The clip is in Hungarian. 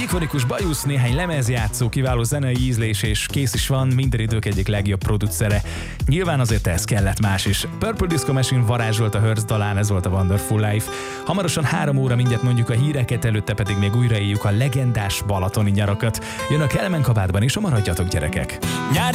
ikonikus bajusz, néhány lemezjátszó, kiváló zenei ízlés, és kész is van minden idők egyik legjobb producere. Nyilván azért ez kellett más is. Purple Disco Machine varázsolt a Hearst dalán, ez volt a Wonderful Life. Hamarosan 3 óra mindjárt mondjuk a híreket, előtte pedig még újraéljük a legendás balatoni nyarakat. Jön a Kelemen kabátban, és maradjatok, gyerekek!